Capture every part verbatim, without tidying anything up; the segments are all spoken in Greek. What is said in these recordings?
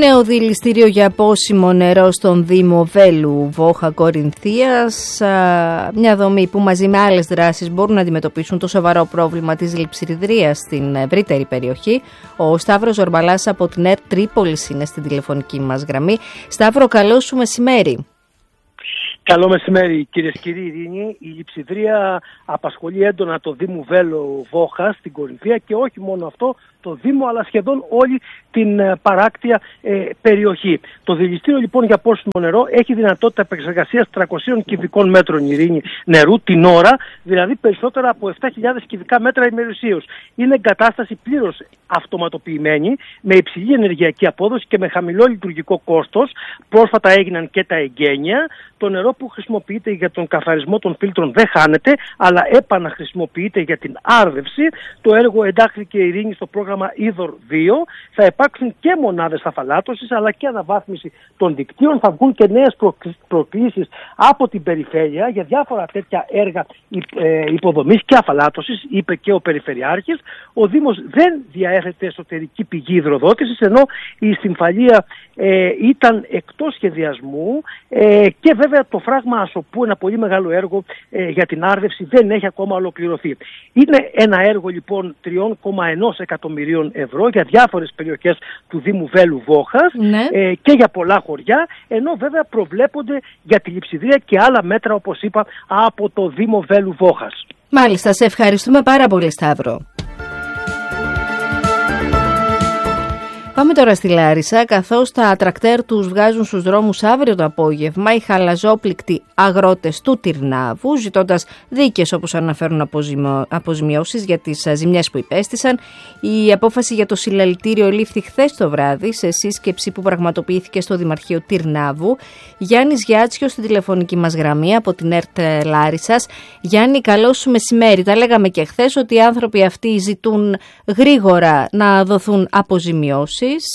Νέο δηληστήριο για πόσιμο νερό στον Δήμο Βέλου Βόχα Κορινθίας. Μια δομή που μαζί με άλλες δράσεις μπορούν να αντιμετωπίσουν το σοβαρό πρόβλημα της λειψιδρίας στην ευρύτερη περιοχή. Ο Σταύρος Ζορμπαλάς από την ΕΡΤ Τρίπολης είναι στην τηλεφωνική μας γραμμή. Σταύρο, καλό σου μεσημέρι. Καλό μεσημέρι, κυρίες και κύριοι. Ειρήνη, η λειψιδρία απασχολεί έντονα το Δήμο Βέλου Βόχα στην Κορινθία και όχι μόνο αυτό, το Δήμο, αλλά σχεδόν όλη την ε, παράκτια ε, περιοχή. Το δηληστήριο λοιπόν για πόσιμο νερό έχει δυνατότητα επεξεργασίας τριακόσια κυβικών μέτρων, Ειρήνη, νερού την ώρα, δηλαδή περισσότερα από επτά χιλιάδες κυβικά μέτρα ημερησίως. Είναι εγκατάσταση πλήρως αυτοματοποιημένη, με υψηλή ενεργειακή απόδοση και με χαμηλό λειτουργικό κόστος. Πρόσφατα έγιναν και τα εγγένεια. Το νερό που χρησιμοποιείται για τον καθαρισμό των φίλτρων δεν χάνεται, αλλά επαναχρησιμοποιείται για την άρδευση. Το έργο εντάχθηκε, Ειρήνη, στο πρόγραμμα Είδωρ δύο. Θα υπάρξουν και μονάδες αφαλάτωσης, αλλά και αναβάθμιση των δικτύων. Θα βγουν και νέες προκλήσεις από την περιφέρεια για διάφορα τέτοια έργα υποδομής και αφαλάτωσης, είπε και ο Περιφερειάρχης. Ο Δήμος δεν διαέθετε εσωτερική πηγή υδροδότησης, ενώ η Συμφαλία ε, ήταν εκτός σχεδιασμού ε, και βέβαια το φράγμα Ασοπού, ένα πολύ μεγάλο έργο ε, για την άρδευση, δεν έχει ακόμα ολοκληρωθεί. Είναι ένα έργο λοιπόν τρία κόμμα ένα εκατομμυρίων ευρώ για διάφορες περιοχές του Δήμου Βέλου Βόχας, ναι. ε, και για πολλά χωριά, ενώ βέβαια προβλέπονται για τη λειψιδρία και άλλα μέτρα, όπως είπα, από το Δήμο Βέλου Βόχας. Μάλιστα, σε ευχαριστούμε πάρα πολύ, Σταύρο. Πάμε τώρα στη Λάρισα, καθώς τα τρακτέρ τους βγάζουν στους δρόμους αύριο το απόγευμα οι χαλαζόπληκτοι αγρότες του Τυρνάβου, ζητώντας δίκες, όπως αναφέρουν, αποζημιώσεις για τις ζημιές που υπέστησαν. Η απόφαση για το συλλαλητήριο λήφθη χθες το βράδυ σε σύσκεψη που πραγματοποιήθηκε στο Δημαρχείο Τυρνάβου. Γιάννης Γιάτσιος στην τηλεφωνική μας γραμμή από την ΕΡΤ Λάρισσας. Γιάννη, καλό σου μεσημέρι. Τα λέγαμε και χθες ότι οι άνθρωποι αυτοί ζητούν γρήγορα να δοθούν αποζημιώσεις.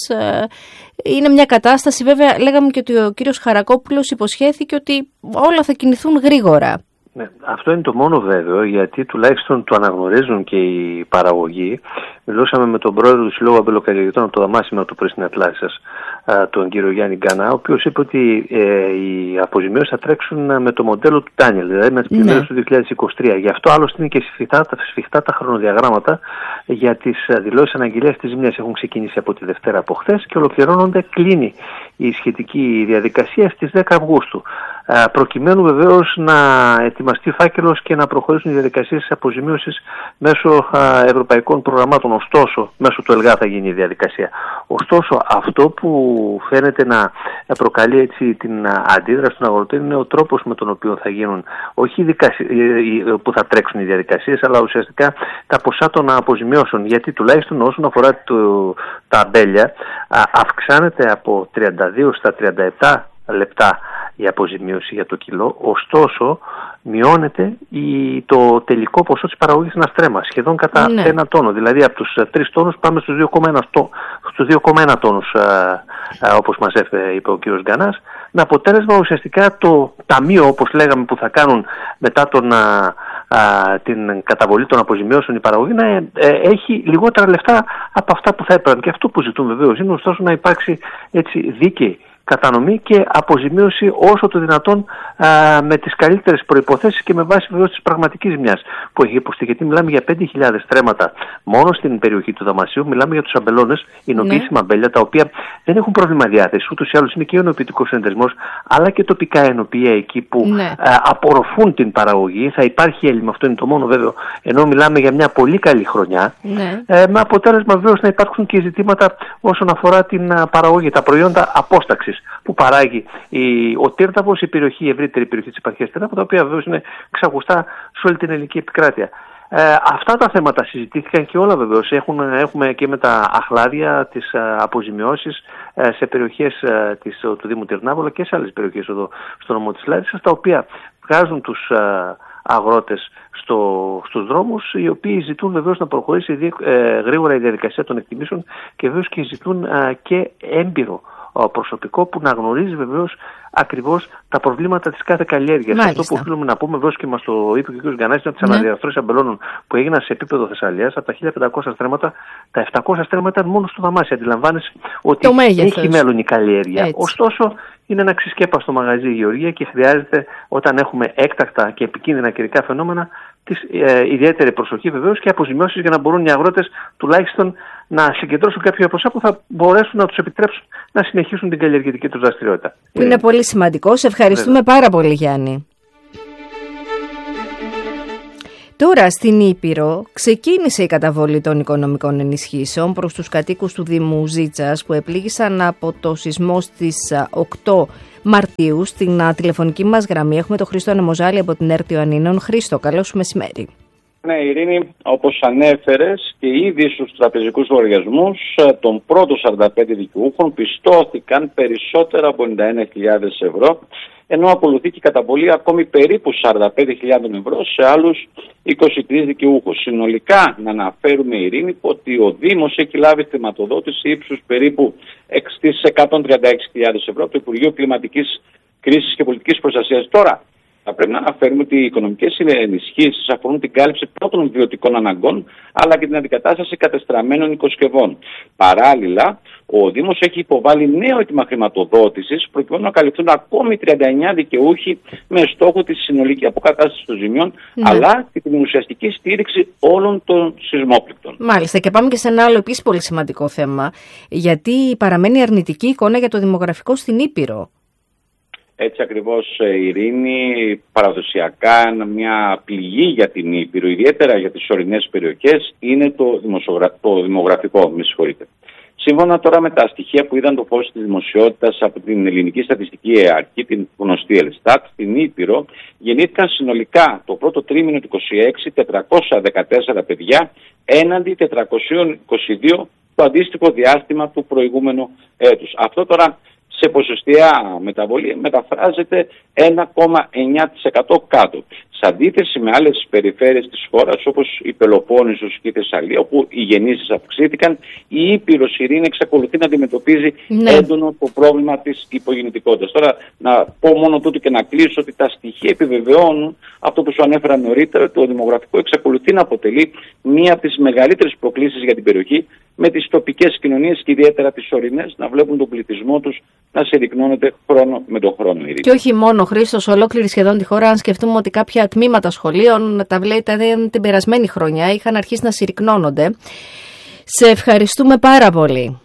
Είναι μια κατάσταση, βέβαια, λέγαμε και ότι ο κύριος Χαρακόπουλος υποσχέθηκε ότι όλα θα κινηθούν γρήγορα. Ναι, αυτό είναι το μόνο βέβαιο, γιατί τουλάχιστον το αναγνωρίζουν και οι παραγωγοί. Μιλούσαμε με τον πρόεδρο του Συλλόγου Αμπελοκαλλιεργητών από το Δαμάσιμα του Πρίσινα Λάρισσας, τον κύριο Γιάννη Γκανά, ο οποίος είπε ότι ε, οι αποζημιώσεις θα τρέξουν με το μοντέλο του Τάνιελ, δηλαδή με τις πλημμύρες ναι. του δύο χιλιάδες είκοσι τρία. Γι' αυτό άλλωστε είναι και σφιχτά, σφιχτά τα χρονοδιαγράμματα για τις δηλώσεις αναγγελίας της ζημιάς. Έχουν ξεκινήσει από τη Δευτέρα από χθες και ολοκληρώνονται, κλείνει η σχετική διαδικασία στις δέκα Αυγούστου. Ε, προκειμένου βεβαίως να ετοιμαστεί φάκελος και να προχωρήσουν οι διαδικασίες αποζημίωσης μέσω ε, ευρωπαϊκών προγραμμάτων. Ωστόσο, μέσω του ΕΛΓΑ θα γίνει η διαδικασία. Ωστόσο, αυτό που φαίνεται να προκαλεί έτσι την αντίδραση των αγροτών είναι ο τρόπος με τον οποίο θα γίνουν, όχι οι δικασίες, που θα τρέξουν οι διαδικασίες, αλλά ουσιαστικά τα ποσά των αποζημιώσεων. Γιατί τουλάχιστον όσον αφορά το, τα αμπέλια, αυξάνεται από τριάντα δύο στα τριάντα επτά λεπτά η αποζημίωση για το κιλό, ωστόσο μειώνεται η, το τελικό ποσό της παραγωγής ένα στρέμμα, σχεδόν κατά ναι. ένα τόνο. Δηλαδή από τους τρεις τόνους πάμε στους δύο κόμμα ένα τόνους, α, α, όπως μας είπε ο κύριος Γκανάς, με αποτέλεσμα ουσιαστικά το ταμείο, όπως λέγαμε, που θα κάνουν μετά τον, α, α, την καταβολή των αποζημιώσεων η παραγωγή, να ε, ε, έχει λιγότερα λεφτά από αυτά που θα έπρεπε. Και αυτό που ζητούν βεβαίως είναι ωστόσο να υπάρξει έτσι δίκαιη κατανομή και αποζημίωση όσο το δυνατόν α, με τις καλύτερες προϋποθέσεις και με βάση βεβαίως της πραγματικής ζημιάς που έχει υποστεί. Γιατί μιλάμε για πέντε χιλιάδες στρέμματα μόνο στην περιοχή του Δαμασίου, μιλάμε για τους αμπελώνες, εινοποιήσιμα ναι. αμπέλια, τα οποία δεν έχουν πρόβλημα διάθεσης, ούτως ή άλλως είναι και ο ενοποιητικός συνεταιρισμός, αλλά και τοπικά ενοποιεία εκεί που ναι. α, απορροφούν την παραγωγή. Θα υπάρχει έλλειμμα, αυτό είναι το μόνο βέβαιο, ενώ μιλάμε για μια πολύ καλή χρονιά, ναι. ε, με αποτέλεσμα βεβαίως να υπάρξουν και ζητήματα όσον αφορά την α, παραγωγή, τα προϊόντα απόσταξης που παράγει η, ο Τύρναβος, η περιοχή, η ευρύτερη περιοχή της επαρχίας Τύρναβου, τα οποία βεβαίως είναι ξακουστά σε όλη την ελληνική επικράτεια. Ε, αυτά τα θέματα συζητήθηκαν και όλα βεβαίως. Έχουν, έχουμε και με τα αχλάδια, τις α, αποζημιώσεις α, σε περιοχές α, της, του Δήμου Τυρνάβου, αλλά και σε άλλες περιοχές εδώ στο νομό της Λάρισσας, τα οποία βγάζουν τους α, αγρότες στο, στους δρόμους, οι οποίοι ζητούν βεβαίως να προχωρήσει ε, γρήγορα η διαδικασία των εκτιμήσεων και βεβαίως και ζητούν α, και έμπειρο προσωπικό που να γνωρίζει βεβαίως ακριβώς τα προβλήματα της κάθε καλλιέργειας. Αυτό που οφείλουμε να πούμε, βεβαίως και μας το είπε και ο κ. Γκανάκης, είναι ότι τις ναι. αναδιαρθρώσεις αμπελώνων που έγιναν σε επίπεδο Θεσσαλίας, από τα χίλια πεντακόσια στρέμματα, τα επτακόσια στρέμματα ήταν μόνο στο Δαμάσι. Αντιλαμβάνεσαι ότι έχει μέλλον η καλλιέργεια. Έτσι. Ωστόσο, είναι ένα ξεσκέπαστο μαγαζί η γεωργία και χρειάζεται, όταν έχουμε έκτακτα και επικίνδυνα καιρικά φαινόμενα, της ε, ιδιαίτερη προσοχή βεβαίως και αποζημιώσεις για να μπορούν οι αγρότες τουλάχιστον να συγκεντρώσουν κάποια ποσά που θα μπορέσουν να τους επιτρέψουν να συνεχίσουν την καλλιεργητική τους δραστηριότητα. Είναι ε, πολύ σημαντικό. Σε ευχαριστούμε βέβαια. πάρα πολύ, Γιάννη. Τώρα στην Ήπειρο ξεκίνησε η καταβολή των οικονομικών ενισχύσεων προς τους κατοίκους του Δήμου Ζήτσας που επλήγησαν από το σεισμό στις οκτώ Μαρτίου. Στην τηλεφωνική μας γραμμή έχουμε τον Χρήστο Ανεμοζάλη από την ΕΡΤ Ιωαννίνων. Χρήστο, καλό σου μεσημέρι. Ναι, Ειρήνη, όπως ανέφερες και ήδη στους τραπεζικούς λογαριασμούς των πρώτων σαράντα πέντε δικαιούχων πιστώθηκαν περισσότερα από ενενήντα ένα χιλιάδες ευρώ, ενώ ακολουθεί και η καταβολή ακόμη περίπου σαράντα πέντε χιλιάδες ευρώ σε άλλους είκοσι τρεις δικαιούχους. Συνολικά, να αναφέρουμε, Ειρήνη, ότι ο Δήμος έχει λάβει χρηματοδότηση ύψους περίπου εκατόν τριάντα έξι χιλιάδες ευρώ από το Υπουργείο Κλιματικής Κρίσης και Πολιτικής Προστασίας. Τώρα, θα πρέπει να αναφέρουμε ότι οι οικονομικές ενισχύσεις αφορούν την κάλυψη πρώτων βιωτικών αναγκών, αλλά και την αντικατάσταση κατεστραμμένων οικοσκευών. Παράλληλα, ο Δήμος έχει υποβάλει νέο αίτημα χρηματοδότησης, προκειμένου να καλυφθούν ακόμη τριάντα εννέα δικαιούχοι με στόχο τη συνολική αποκατάσταση των ζημιών, ναι. αλλά και την ουσιαστική στήριξη όλων των σεισμόπληκτων. Μάλιστα, και πάμε και σε ένα άλλο επίσης πολύ σημαντικό θέμα, γιατί παραμένει αρνητική εικόνα για το δημογραφικό στην Ήπειρο. Έτσι ακριβώς, Ειρήνη, παραδοσιακά μια πληγή για την Ήπειρο, ιδιαίτερα για τις ορεινές περιοχές, είναι το, το δημογραφικό, με συγχωρείτε. Σύμφωνα τώρα με τα στοιχεία που είδαν το φως της δημοσιότητας από την Ελληνική Στατιστική Αρχή, την γνωστή Ελστάτ, στην Ήπειρο γεννήθηκαν συνολικά το πρώτο τρίμηνο του είκοσι έξι τετρακόσια δεκατέσσερα παιδιά έναντι τετρακόσια είκοσι δύο το αντίστοιχο διάστημα του προηγούμενου έτους. Αυτό τώρα σε ποσοστιαία μεταβολή μεταφράζεται ένα κόμμα εννέα τοις εκατό κάτω. Σε αντίθεση με άλλες περιφέρειες της χώρας όπως η Πελοπόννησος και η Θεσσαλία, όπου οι γεννήσεις αυξήθηκαν, η Ήπειρος, Ειρήνη, εξακολουθεί να αντιμετωπίζει ναι. έντονο το πρόβλημα της υπογεννητικότητας. Τώρα να πω μόνο τούτο και να κλείσω ότι τα στοιχεία επιβεβαιώνουν αυτό που σου ανέφερα νωρίτερα, ότι το δημογραφικό εξακολουθεί να αποτελεί μία από τις μεγαλύτερες προκλήσεις για την περιοχή, με τις τοπικές κοινωνίες και ιδιαίτερα τις ορεινές να βλέπουν τον πληθυσμό τους να συρρυκνώνεται χρόνο με τον χρόνο. Ειρήνη. Και όχι μόνο, Χρήστος, ολόκληρη σχεδόν τη χώρα, αν σκεφτούμε ότι κάποια τμήματα σχολείων, τα βλέπετε την περασμένη χρονιά, είχαν αρχίσει να συρρυκνώνονται. Σε ευχαριστούμε πάρα πολύ.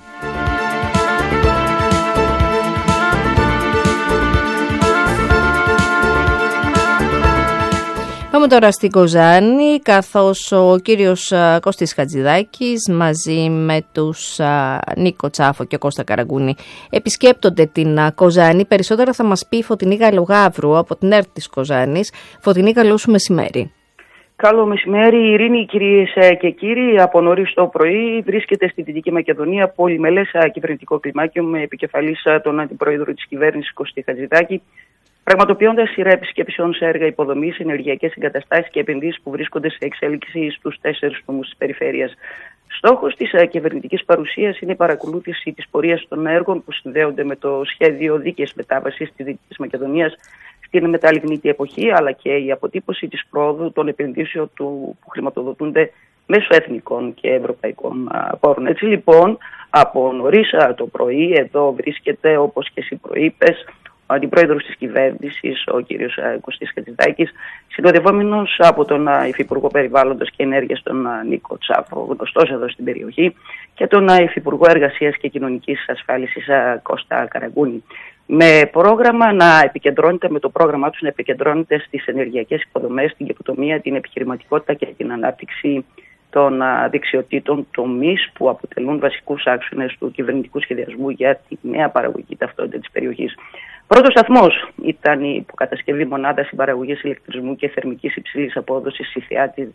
Πάμε τώρα στην Κοζάνη, καθώς ο κύριος Κώστης Χατζηδάκης μαζί με τους Νίκο Τσάφο και Κώστα Καραγκούνη επισκέπτονται την Κοζάνη. Περισσότερα θα μας πει η Φωτεινή Γαλλογαύρου από την ΕΡΤ της Κοζάνης. Φωτεινή, καλό σου μεσημέρι. Καλό μεσημέρι, Ειρήνη, κυρίες και κύριοι. Από νωρίς το πρωί βρίσκεται στη Δυτική Μακεδονία πολυμελές κυβερνητικό κλιμάκιο με επικεφαλής τον αντιπρόεδρο της κυβέρνησης Κώστη Χατζηδάκη, πραγματοποιώντας σειρά επισκέψεων σε έργα υποδομής, ενεργειακές εγκαταστάσεις και επενδύσεις που βρίσκονται σε εξέλιξη στους τέσσερις νομούς της περιφέρειας. Στόχος της κυβερνητικής παρουσίας είναι η παρακολούθηση της πορείας των έργων που συνδέονται με το σχέδιο δίκαιης μετάβασης της Δυτικής Μακεδονίας στην μεταλλιγνήτη εποχή, αλλά και η αποτύπωση της πρόοδου των επενδύσεων του που χρηματοδοτούνται μέσω εθνικών και ευρωπαϊκών πόρων. Έτσι λοιπόν, από νωρίς το πρωί εδώ βρίσκεται, όπως και εσύ προείπες, ο αντιπρόεδρος της κυβέρνησης, ο κύριος Κωστής Χατζηδάκης, συνοδευόμενος από τον Υφυπουργό Περιβάλλοντος και Ενέργειας, τον Νίκο Τσάφο, γνωστός εδώ στην περιοχή, και τον Υφυπουργό Εργασίας και Κοινωνικής Ασφάλισης, Κώστα Καραγκούνη. Με πρόγραμμα να επικεντρώνεται, με το πρόγραμμά τους να επικεντρώνεται στις ενεργειακές υποδομές, την καινοτομία, την επιχειρηματικότητα και την ανάπτυξη των δεξιοτήτων, τομείς που αποτελούν βασικούς άξονες του κυβερνητικού σχεδιασμού για τη νέα παραγωγική ταυτότητα της περιοχής. Πρώτος σταθμός ήταν η υποκατασκευή μονάδας συμπαραγωγής ηλεκτρισμού και θερμικής υψηλής απόδοσης στη ΘΕΑΤΗ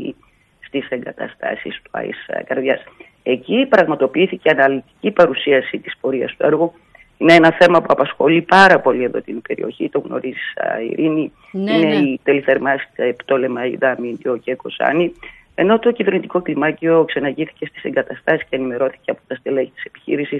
στις εγκαταστάσεις του ΑΙΣ Καρδιάς. Εκεί πραγματοποιήθηκε αναλυτική παρουσίαση της πορείας του έργου. Είναι ένα θέμα που απασχολεί πάρα πολύ εδώ την περιοχή, το γνωρίζεις, Ειρήνη. Ναι, είναι ναι. η τελειθερμάσια Πτόλεμαϊδα, Μίντιο και Κοζάνη. Ενώ το κυβερνητικό κλιμάκιο ξεναγήθηκε στις εγκαταστάσεις και ενημερώθηκε από τα στελέχη της επιχείρησης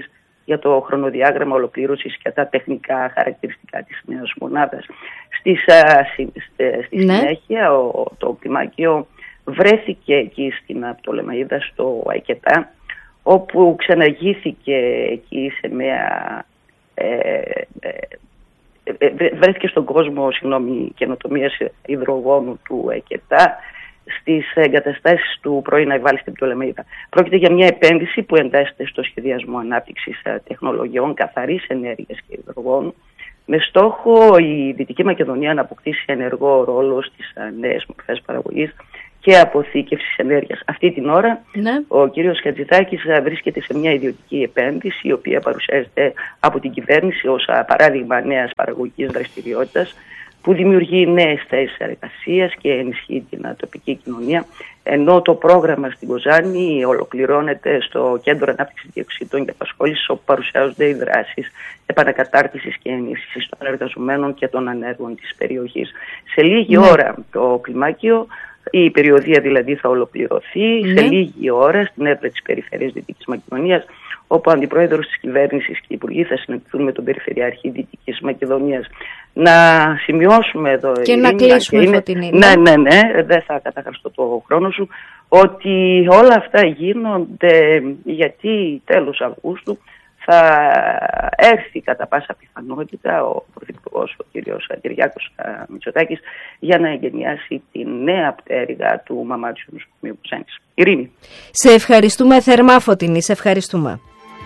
για το χρονοδιάγραμμα ολοκλήρωσης και τα τεχνικά χαρακτηριστικά της νέας μονάδας. Στη, στη ναι. συνέχεια ο, το κλιμάκιο βρέθηκε εκεί στην Πτολεμαΐδα στο Αϊκετά, όπου ξαναγήθηκε εκεί σε μια... Ε, ε, ε, βρέθηκε στον κόσμο συγγνώμη, καινοτομίας υδρογόνου του ΑΚΕΤΑ στις εγκαταστάσεις του πρώην Αϊβάλη στην Πτολεμαΐδα. Πρόκειται για μια επένδυση που εντάσσεται στο σχεδιασμό ανάπτυξης τεχνολογιών καθαρής ενέργειας και υδρογόνου, με στόχο η Δυτική Μακεδονία να αποκτήσει ενεργό ρόλο στις νέες μορφές παραγωγής και αποθήκευσης ενέργειας. Αυτή την ώρα ναι. ο κύριος Χατζηδάκης βρίσκεται σε μια ιδιωτική επένδυση, η οποία παρουσιάζεται από την κυβέρνηση ως παράδειγμα νέας παραγωγικής δραστηριότητας, που δημιουργεί νέες θέσεις εργασίας και ενισχύει την τοπική κοινωνία, ενώ το πρόγραμμα στην Κοζάνη ολοκληρώνεται στο Κέντρο Ανάπτυξης Διοξείδων και Απασχόλησης, όπου παρουσιάζονται οι δράσεις επανακατάρτισης και ενίσχυσης των εργαζομένων και των ανέργων της περιοχής. Σε λίγη ναι. ώρα το κλιμάκιο, η περιοδία δηλαδή θα ολοκληρωθεί, ναι. σε λίγη ώρα στην έδρα της Περιφέρειας Δυτικής Μακεδονίας, όπου ο Αντιπρόεδρος της Κυβέρνησης και οι Υπουργοί θα συναντηθούν με τον Περιφερειάρχη Δυτικής Μακεδονίας. Να σημειώσουμε εδώ... Και Ειρήνη, να κλείσουμε είναι... Φωτεινή. Ναι, ναι, ναι, δεν θα καταχαριστώ το χρόνο σου, ότι όλα αυτά γίνονται γιατί τέλος Αυγούστου θα έρθει κατά πάσα πιθανότητα ο Πρωθυπουργός, ο κ. Κυριάκος Μητσοτάκης, για να εγκαινιάσει τη νέα πτέρυγα του Μαμάτσιου Νοσοκομείου Κοζάνης. Ειρήνη. Σε ευχαριστούμε θερμά, Φωτεινή, σε ευχαριστούμε.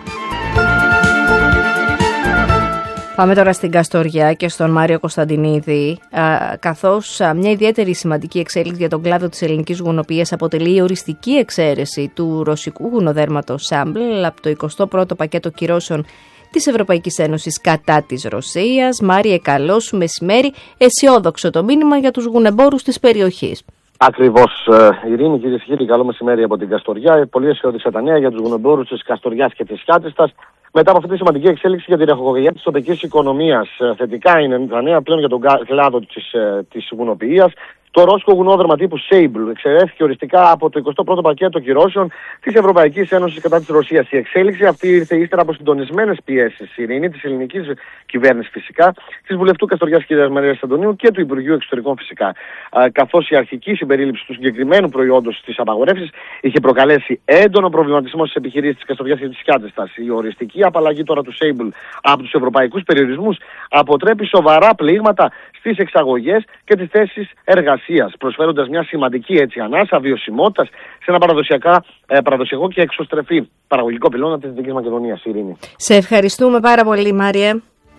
Πάμε τώρα στην Καστοριά και στον Μάριο Κωνσταντινίδη, καθώς μια ιδιαίτερη σημαντική εξέλιξη για τον κλάδο της ελληνικής γουνοποιίας αποτελεί η οριστική εξαίρεση του ρωσικού γουνοδέρματος Σάμπλ από το εικοστό πρώτο πακέτο κυρώσεων της Ευρωπαϊκής Ένωσης κατά της Ρωσίας. Μάριε, καλό σου μεσημέρι. Αισιόδοξο το μήνυμα για τους γουνεμπόρους της περιοχής. Ακριβώς, Ειρήνη, κυρίες και κύριοι, καλό μεσημέρι από την Καστοριά. Πολύ αισιόδοξα τα νέα για τους γουνεμπόρους της Καστοριάς και της Χιάτιστας. Μετά από αυτή τη σημαντική εξέλιξη για την ραχοκοκαλιά της τοπικής οικονομίας, θετικά είναι τα νέα πλέον για τον κλάδο της, της γουνοποιίας. Το ρώσικο γουνόδερμα τύπου Sable εξαιρέθηκε οριστικά από το εικοστό πρώτο πακέτο κυρώσεων της Ευρωπαϊκής Ένωσης κατά της Ρωσίας. Η εξέλιξη αυτή ήρθε ύστερα από συντονισμένες πιέσεις, Ειρήνη, της ελληνικής κυβέρνησης φυσικά, της βουλευτού Καστοριάς κ. Μαρίας Αντωνίου και του Υπουργείου Εξωτερικών φυσικά. Καθώς η αρχική συμπερίληψη του συγκεκριμένου προϊόντος στις απαγορεύσεις είχε προκαλέσει έντονο προβληματισμό στις επιχειρήσεις της Καστοριάς και της Χιάτιστας. Η οριστική απαλλαγή τώρα του Sable από τους ευρωπαϊκούς περιορισμούς αποτρέπει σοβαρά πλήγματα στις εξαγωγές και τις θέσεις εργασίας, προσφέροντας μια σημαντική έτσι ανάσα βιωσιμότητας σε ένα παραδοσιακά, ε, παραδοσιακό και εξωστρεφή παραγωγικό πυλώνα της Δυτικής Μακεδονίας. Ειρήνη. Σε ευχαριστούμε πάρα πολύ, Μάριε.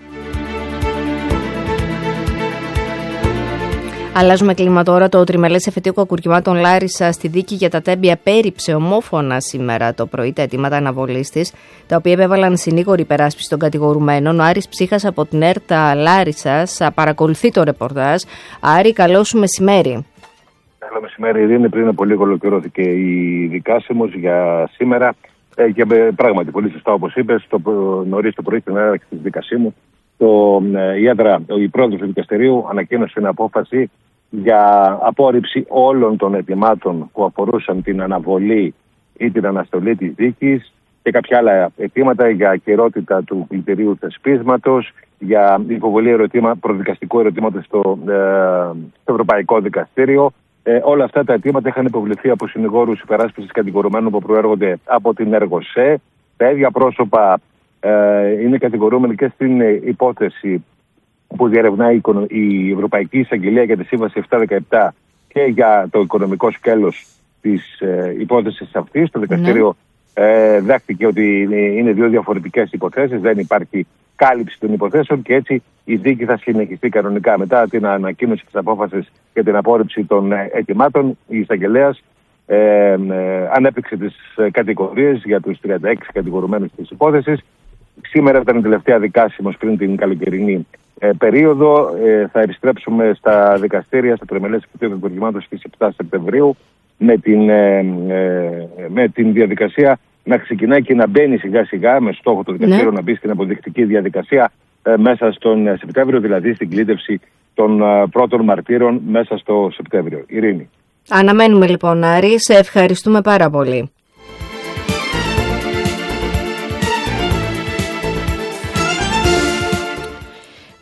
Αλλάζουμε κλίμα τώρα. Το τριμελές εφετείο ακουρκημάτων Λάρισα στη δίκη για τα τέμπια πέριψε ομόφωνα σήμερα το πρωί τα αιτήματα αναβολής της, τα οποία επέβαλαν συνήγορη υπεράσπιση των κατηγορουμένων. Ο Άρης Ψύχας από την ΕΡΤΑ Λάρισσας παρακολουθεί το ρεπορτάζ. Άρη, καλό σου μεσημέρι. Καλό μεσημέρι, Ειρήνη. Πριν από λίγο ολοκληρώθηκε η δικάσιμος για σήμερα. Ε, και πράγματι, πολύ σωστά όπως είπες, το νωρίς το πρωί στην έναρξη της δικασίμου, Το, η έδρα, η πρόεδρος του δικαστηρίου ανακοίνωσε την απόφαση για απόρριψη όλων των αιτημάτων που αφορούσαν την αναβολή ή την αναστολή της δίκης και κάποια άλλα αιτήματα για ακυρότητα του πλητηρίου θεσπίσματος, για υποβολή ερωτήμα, προδικαστικού ερωτήματος στο, ε, στο Ευρωπαϊκό Δικαστήριο. Ε, όλα αυτά τα αιτήματα είχαν υποβληθεί από συνηγόρους υπεράσπισης κατηγορουμένων που προέρχονται από την ΕΡΓΟΣΕ. Τα ίδια πρόσωπα Uh, είναι κατηγορούμενοι και στην uh, υπόθεση που διερευνάει η Ευρωπαϊκή Εισαγγελία για τη Σύμβαση επτακόσια δεκαεπτά και για το οικονομικό σκέλος της uh, υπόθεσης αυτής. Το δικαστήριο mm. uh, δέχτηκε ότι είναι, είναι δύο διαφορετικές υποθέσεις, δεν υπάρχει κάλυψη των υποθέσεων και έτσι η δίκη θα συνεχιστεί κανονικά. Μετά την ανακοίνωση της απόφασης και την απόρριψη των uh, αιτημάτων, η Εισαγγελέας uh, uh, ανέπτυξε τις uh, κατηγορίες για τους τριάντα έξι κατηγορουμένους της υπόθεσης. Σήμερα ήταν η τελευταία δικάσιμος πριν την καλοκαιρινή ε, περίοδο. Ε, θα επιστρέψουμε στα δικαστήρια, στα τριμελές εφετείο των ακουρκημάτων στις επτά Σεπτεμβρίου με την, ε, ε, με την διαδικασία να ξεκινάει και να μπαίνει σιγά σιγά με στόχο το δικαστήριο ναι. να μπει στην αποδεικτική διαδικασία ε, μέσα στον Σεπτέμβριο, δηλαδή στην κλήτευση των ε, πρώτων μαρτύρων μέσα στο Σεπτέμβριο. Ειρήνη. Αναμένουμε λοιπόν, Άρη, σε ευχαριστούμε πάρα πολύ.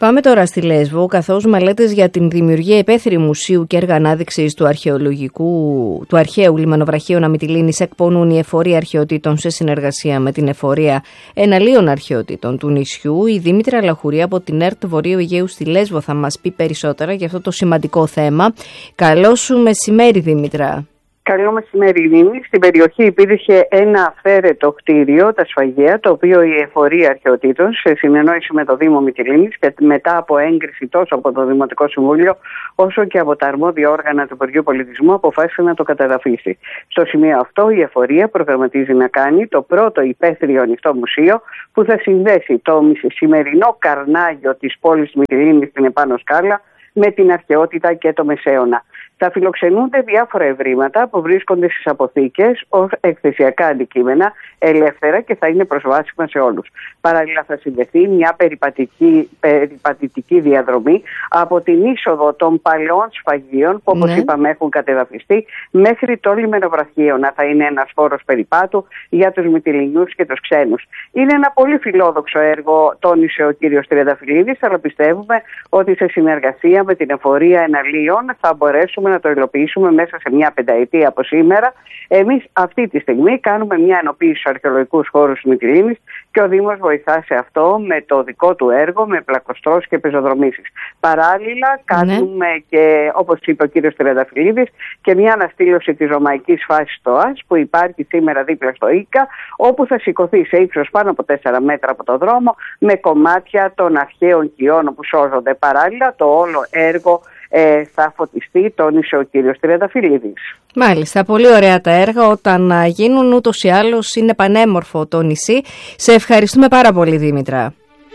Πάμε τώρα στη Λέσβο, καθώς μελέτες για την δημιουργία υπαίθριου μουσείου και έργα ανάδειξης του, αρχαιολογικού, του αρχαίου λιμανοβραχίου Αμυτιλήνης εκπονούν η Εφορία Αρχαιοτήτων σε συνεργασία με την Εφορία Εναλίων Αρχαιοτήτων του νησιού. Η Δήμητρα Λαχουρή από την ΕΡΤ Βορείου Αιγαίου στη Λέσβο θα μας πει περισσότερα για αυτό το σημαντικό θέμα. Καλό σου μεσημέρι, Δήμητρα. Καλό μεσημέρι, Ειρήνη. Στην περιοχή υπήρχε ένα αυθαίρετο κτίριο, τα Σφαγεία, το οποίο η Εφορία Αρχαιοτήτων, σε συνεννόηση με το Δήμο Μυτιλήνης και μετά από έγκριση τόσο από το Δημοτικό Συμβούλιο, όσο και από τα αρμόδια όργανα του Υπουργείου Πολιτισμού, αποφάσισε να το καταδαφίσει. Στο σημείο αυτό, η Εφορία προγραμματίζει να κάνει το πρώτο υπαίθριο ανοιχτό μουσείο που θα συνδέσει το σημερινό καρνάγιο της πόλης Μυτιλήνης στην επάνω σκάλα με την αρχαιότητα και το Μεσαίωνα. Θα φιλοξενούνται διάφορα ευρήματα που βρίσκονται στις αποθήκες ως εκθεσιακά αντικείμενα, ελεύθερα και θα είναι προσβάσιμα σε όλους. Παράλληλα θα συνδεθεί μια περιπατική, περιπατητική διαδρομή από την είσοδο των παλαιών σφαγείων που, όπως ναι. είπαμε, έχουν κατεδαφιστεί μέχρι το λιμενοβραχίωνα. Θα είναι ένας χώρος περιπάτου για τους Μυτιληνιούς και τους ξένους. Είναι ένα πολύ φιλόδοξο έργο, τόνισε ο κύριος Τριανταφυλλίδης, αλλά πιστεύουμε ότι σε συνεργασία με την Εφορία Εναλίων θα μπορέσουμε να το υλοποιήσουμε μέσα σε μια πενταετία από σήμερα. Εμείς αυτή τη στιγμή κάνουμε μια ενοποίηση στους αρχαιολογικούς χώρους της Μυτιλήνης και ο Δήμος βοηθά σε αυτό με το δικό του έργο, με πλακοστρώσεις και πεζοδρομήσεις. Παράλληλα κάνουμε ναι. και, όπως είπε ο κύριος Τριανταφυλλίδης, και μια αναστήλωση της ρωμαϊκής φάσης ΤΟΑΣ που υπάρχει σήμερα δίπλα στο ΙΚΑ, όπου θα σηκωθεί σε ύψος πάνω από τέσσερα μέτρα από το δρόμο με κομμάτια των αρχαίων κοιών που σώζονται. Παράλληλα το όλο έργο Ε, θα φωτιστεί, τόνισε ο κύριος Τριανταφυλλίδης. Μάλιστα, πολύ ωραία τα έργα όταν γίνουν, ούτως ή άλλως είναι πανέμορφο το νησί. Σε ευχαριστούμε πάρα πολύ, Δήμητρα.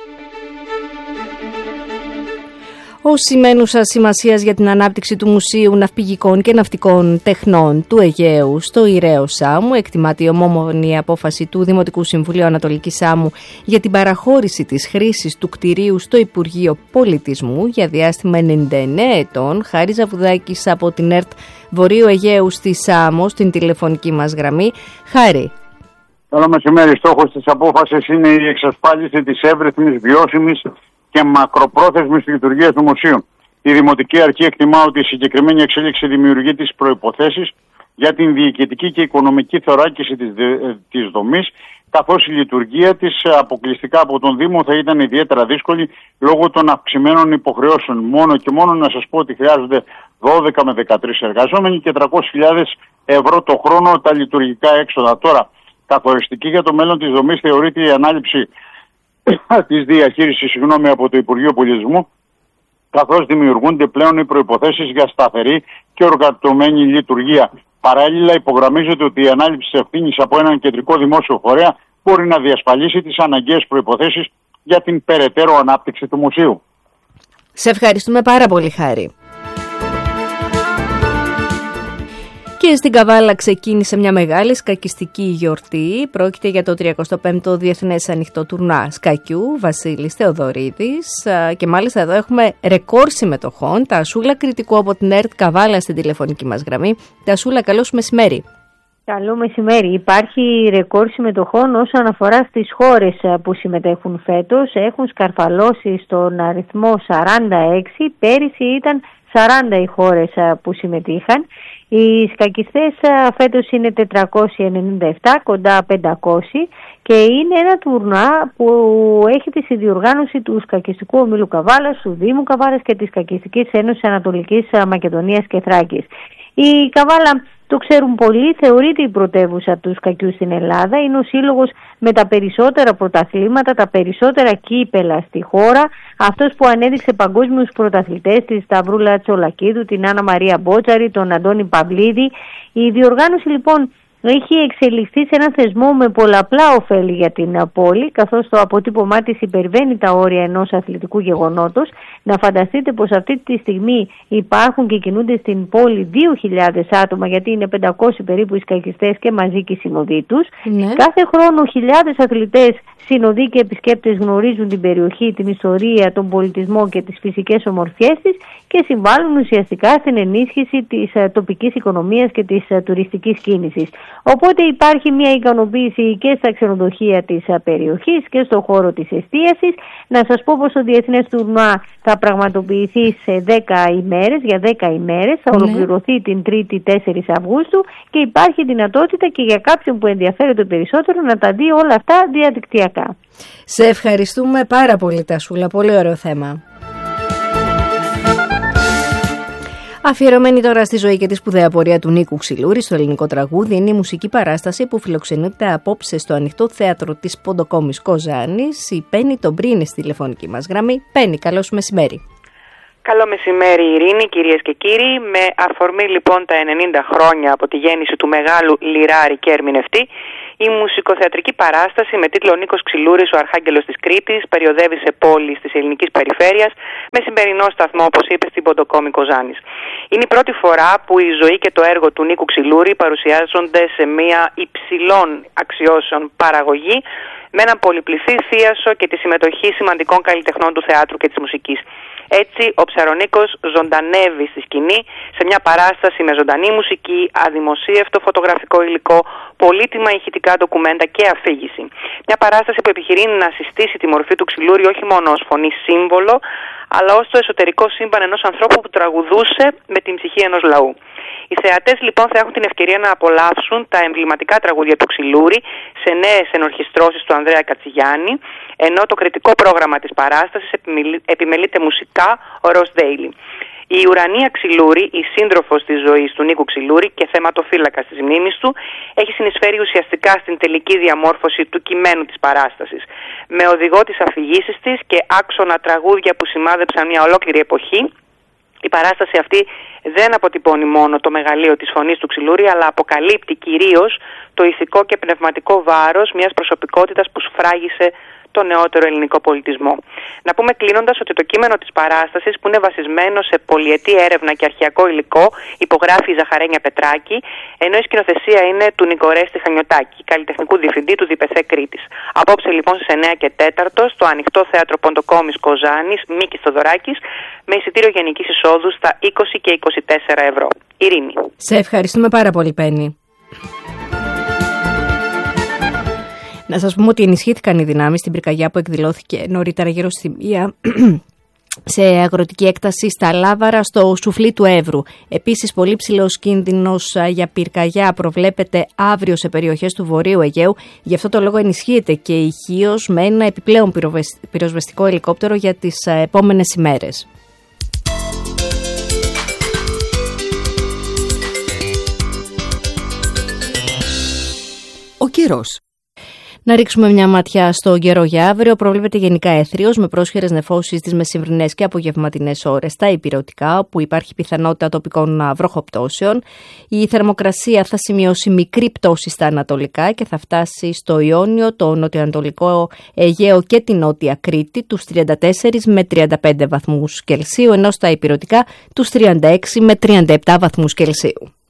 Ως σημαίνουσα σημασίας για την ανάπτυξη του Μουσείου Ναυπηγικών και Ναυτικών Τεχνών του Αιγαίου στο Ηραίο Σάμου, εκτιμάται η ομόμονη απόφαση του Δημοτικού Συμβουλίου Ανατολικής Σάμου για την παραχώρηση της χρήσης του κτηρίου στο Υπουργείο Πολιτισμού για διάστημα ενενήντα εννέα ετών. Χάρη Ζαβουδάκης από την ΕΡΤ Βορείου Αιγαίου στη Σάμο, στην τηλεφωνική μας γραμμή. Χάρη. Καλό μεσημέρι. Στόχος της απόφασης είναι η εξασφάλιση της εύρυθμης, βιώσιμης και μακροπρόθεσμης λειτουργίας του Μουσείου. Η Δημοτική Αρχή εκτιμά ότι η συγκεκριμένη εξέλιξη δημιουργεί τις προϋποθέσεις για την διοικητική και οικονομική θωράκιση της, της δομής, καθώς η λειτουργία της αποκλειστικά από τον Δήμο θα ήταν ιδιαίτερα δύσκολη λόγω των αυξημένων υποχρεώσεων. Μόνο και μόνο να σας πω ότι χρειάζονται δώδεκα με δεκατρείς εργαζόμενοι και τριακόσιες χιλιάδες ευρώ το χρόνο τα λειτουργικά έξοδα. Τώρα, καθοριστική για το μέλλον της δομής θεωρείται η ανάληψη της διαχείρισης συγγνώμη, από το Υπουργείο Πολιτισμού, καθώς δημιουργούνται πλέον οι προϋποθέσεις για σταθερή και οργανωμένη λειτουργία. Παράλληλα, υπογραμμίζεται ότι η ανάληψη της ευθύνης από έναν κεντρικό δημόσιο φορέα μπορεί να διασφαλίσει τις αναγκαίες προϋποθέσεις για την περαιτέρω ανάπτυξη του μουσείου. Σε ευχαριστούμε πάρα πολύ, Χάρη. Και στην Καβάλα ξεκίνησε μια μεγάλη σκακιστική γιορτή. Πρόκειται για το τριακοστό πέμπτο Διεθνές Ανοιχτό Τουρνουά Σκακιού, Βασίλης Θεοδωρίδης. Και μάλιστα εδώ έχουμε ρεκόρ συμμετοχών. Τασούλα Κρητικού από την ΕΡΤ Καβάλα στην τηλεφωνική μας γραμμή. Τασούλα, καλό σου μεσημέρι. Καλό μεσημέρι. Υπάρχει ρεκόρ συμμετοχών όσον αφορά στις χώρες που συμμετέχουν φέτος. Έχουν σκαρφαλώσει στον αριθμό σαράντα έξι. Πέρυσι ήταν σαράντα οι χώρες που συμμετείχαν. Οι σκακιστές φέτος είναι τετρακόσιοι ενενήντα επτά, κοντά πεντακόσιοι, και είναι ένα τουρνουά που έχει τη συνδιοργάνωση του Σκακιστικού Ομίλου Καβάλας, του Δήμου Καβάλας και της Σκακιστικής Ένωσης Ανατολικής Μακεδονίας και Θράκης. Η Καβάλα, το ξέρουν πολλοί, θεωρείται η πρωτεύουσα του σκακιού στην Ελλάδα. Είναι ο σύλλογος με τα περισσότερα πρωταθλήματα, τα περισσότερα κύπελα στη χώρα. Αυτός που ανέδειξε παγκόσμιους πρωταθλητές, τη Σταυρούλα Τσολακίδου, την Άννα Μαρία Μπότσαρη, τον Αντώνη Παυλίδη. Η διοργάνωση λοιπόν έχει εξελιχθεί σε ένα θεσμό με πολλαπλά ωφέλη για την πόλη, καθώς το αποτύπωμά της υπερβαίνει τα όρια ενός αθλητικού γεγονότος. Να φανταστείτε πως αυτή τη στιγμή υπάρχουν και κινούνται στην πόλη δύο χιλιάδες άτομα, γιατί είναι πεντακόσιοι περίπου οι σκακιστές και μαζί και οι συνοδοί τους. Ναι. Κάθε χρόνο χιλιάδες αθλητές Συνοδοί και επισκέπτες γνωρίζουν την περιοχή, την ιστορία, τον πολιτισμό και τις φυσικές ομορφιές της και συμβάλλουν ουσιαστικά στην ενίσχυση της τοπικής οικονομίας και της τουριστικής κίνησης. Οπότε υπάρχει μια ικανοποίηση και στα ξενοδοχεία της περιοχής και στον χώρο της εστίασης. Να σας πω πως το Διεθνές Τουρνουά θα πραγματοποιηθεί σε δέκα ημέρες, για δέκα ημέρες, θα Ναι. ολοκληρωθεί την Τρίτη τέσσερις Αυγούστου και υπάρχει δυνατότητα και για κάποιον που ενδιαφέρεται περισσότερο να τα δει όλα αυτά διαδικτυακά. Σε ευχαριστούμε πάρα πολύ, Τασούλα. Πολύ ωραίο θέμα. Αφιερωμένη τώρα στη ζωή και τη σπουδαία πορεία του Νίκου Ξυλούρη στο ελληνικό τραγούδι, είναι η μουσική παράσταση που φιλοξενείται απόψε στο Ανοιχτό Θέατρο της Ποντοκόμης Κοζάνης. Η Πέννη τον Πρίνη στη τηλεφωνική μας γραμμή. Πέννη, καλώς μεσημέρι. Καλό μεσημέρι, Ειρήνη, κυρίες και κύριοι. Με αφορμή λοιπόν τα ενενήντα χρόνια από τη γέννηση του μεγάλου λιράρη και ερμηνευτή, η μουσικοθεατρική παράσταση με τίτλο Νίκος Ξυλούρης, ο Αρχάγγελος της Κρήτης, περιοδεύει σε πόλεις της ελληνικής περιφέρειας με σημερινό σταθμό, όπως είπε, στην Ποντοκόμη Κοζάνης. Είναι η πρώτη φορά που η ζωή και το έργο του Νίκου Ξυλούρη παρουσιάζονται σε μια υψηλών αξιώσεων παραγωγή, με έναν πολυπληθή θίασο και τη συμμετοχή σημαντικών καλλιτεχνών του θεάτρου και της μουσικής. Έτσι, ο Ψαρονίκος ζωντανεύει στη σκηνή σε μια παράσταση με ζωντανή μουσική, αδημοσίευτο φωτογραφικό υλικό, πολύτιμα ηχητικά ντοκουμέντα και αφήγηση. Μια παράσταση που επιχειρεί να συστήσει τη μορφή του Ξυλούρη όχι μόνο ως φωνή σύμβολο, αλλά ως το εσωτερικό σύμπαν ενός ανθρώπου που τραγουδούσε με την ψυχή ενός λαού. Οι θεατές λοιπόν θα έχουν την ευκαιρία να απολαύσουν τα εμβληματικά τραγούδια του Ξυλούρη σε νέες ενορχιστρώσεις του Ανδρέα Κατσιγιάννη, ενώ το κριτικό πρόγραμμα της παράστασης επιμελείται μουσικά ο Ρος Ντέιλι. Η Ουρανία Ξυλούρη, η σύντροφος της ζωής του Νίκου Ξυλούρη και θεματοφύλακας της μνήμης του, έχει συνεισφέρει ουσιαστικά στην τελική διαμόρφωση του κειμένου της παράστασης. Με οδηγό τις αφηγήσεις της και άξονα τραγούδια που σημάδεψαν μια ολόκληρη εποχή, η παράσταση αυτή δεν αποτυπώνει μόνο το μεγαλείο της φωνής του Ξυλούρη, αλλά αποκαλύπτει κυρίως το ηθικό και πνευματικό βάρος μιας προσωπικότητας που σφράγισε το νεότερο ελληνικό πολιτισμό. Να πούμε κλείνοντας ότι το κείμενο της παράστασης, που είναι βασισμένο σε πολυετή έρευνα και αρχαιακό υλικό, υπογράφει η Ζαχαρένια Πετράκη, ενώ η σκηνοθεσία είναι του Νικορέστη Χανιωτάκη, καλλιτεχνικού διευθυντή του Διπεθέ Κρήτης. Απόψε λοιπόν στις εννιά και τέταρτο στο Ανοιχτό Θέατρο Ποντοκόμης Κοζάνης, Μίκης Θοδωράκης, με εισιτήριο γενικής εισόδου στα είκοσι και είκοσι τέσσερα ευρώ. Ειρήνη. Σε ευχαριστούμε πάρα πολύ, Πέννη. Να σας πούμε ότι ενισχύθηκαν οι δυνάμεις στην πυρκαγιά που εκδηλώθηκε νωρίτερα γύρω στη μία σε αγροτική έκταση στα Λάβαρα στο Σουφλί του Εύρου. Επίσης, πολύ ψηλός κίνδυνος για πυρκαγιά προβλέπεται αύριο σε περιοχές του Βορείου Αιγαίου. Γι' αυτό το λόγο ενισχύεται και η Χίος με ένα επιπλέον πυροσβεστικό ελικόπτερο για τις επόμενες ημέρες. Ο καιρός. Να ρίξουμε μια ματιά στο καιρό για αύριο. Προβλέπεται γενικά έθριος με πρόσχερες νεφώσεις τις μεσημβρινές και απογευματινές ώρες στα ηπειρωτικά, όπου υπάρχει πιθανότητα τοπικών βροχοπτώσεων. Η θερμοκρασία θα σημειώσει μικρή πτώση στα ανατολικά και θα φτάσει στο Ιόνιο, το νοτιοανατολικό Αιγαίο και την νότια Κρήτη τους τριάντα τέσσερις με τριάντα πέντε βαθμούς Κελσίου, ενώ στα ηπειρωτικά τους τριάντα έξι με τριάντα επτά βαθμούς Κελσίου.